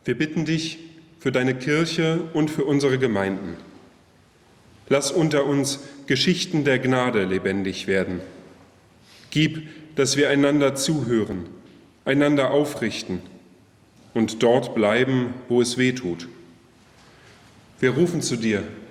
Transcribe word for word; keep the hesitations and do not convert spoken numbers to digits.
Wir bitten dich für deine Kirche und für unsere Gemeinden. Lass unter uns Geschichten der Gnade lebendig werden. Gib, dass wir einander zuhören, einander aufrichten und dort bleiben, wo es weh tut. Wir rufen zu dir,